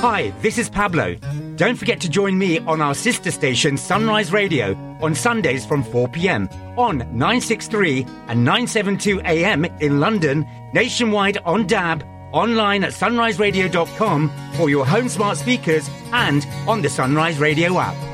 Hi, this is Pablo. Don't forget to join me on our sister station Sunrise Radio on Sundays from 4 p.m. on 963 and 972 AM in London, nationwide on DAB, online at sunriseradio.com for your home smart speakers and on the Sunrise Radio app.